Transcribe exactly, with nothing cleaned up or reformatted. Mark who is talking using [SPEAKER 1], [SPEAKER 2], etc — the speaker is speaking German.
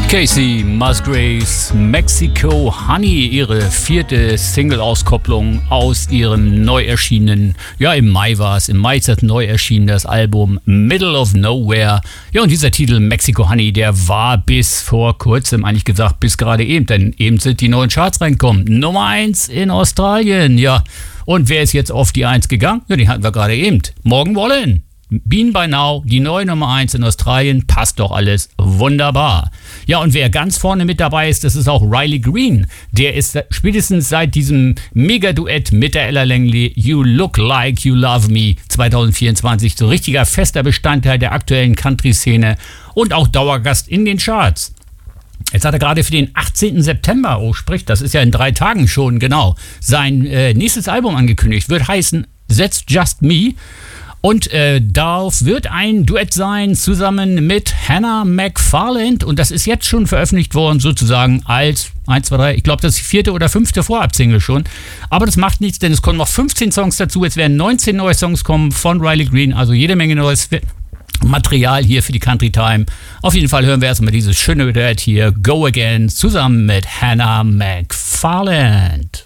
[SPEAKER 1] Kacey Musgraves, Mexico Honey, ihre vierte Single-Auskopplung aus ihrem neu erschienenen, ja im Mai war es, im Mai ist das neu erschienen, das Album Middle of Nowhere. Ja, und dieser Titel Mexico Honey, der war bis vor kurzem, eigentlich gesagt bis gerade eben, denn eben sind die neuen Charts reingekommen. Nummer eins in Australien, ja. Und wer ist jetzt auf die eins gegangen? Ja, die hatten wir gerade eben. Morgan Wallen. Bean by Now, die neue Nummer eins in Australien, passt doch alles wunderbar. Ja, und wer ganz vorne mit dabei ist, das ist auch Riley Green. Der ist spätestens seit diesem Mega-Duett mit der Ella Langley, You Look Like You Love Me zwanzig vierundzwanzig, so richtiger fester Bestandteil der aktuellen Country-Szene und auch Dauergast in den Charts. Jetzt hat er gerade für den achtzehnten September, oh sprich, das ist ja in drei Tagen schon, genau, sein äh, nächstes Album angekündigt. Wird heißen That's Just Me. Und äh, darauf wird ein Duett sein zusammen mit Hannah McFarland. Und das ist jetzt schon veröffentlicht worden, sozusagen als eins, zwei, drei, ich glaube, das ist die vierte oder fünfte Vorabsingle schon. Aber das macht nichts, denn es kommen noch fünfzehn Songs dazu. Jetzt werden neunzehn neue Songs kommen von Riley Green. Also jede Menge neues Material hier für die Country Time. Auf jeden Fall hören wir erstmal dieses schöne Duett hier, Go Again, zusammen mit Hannah McFarland.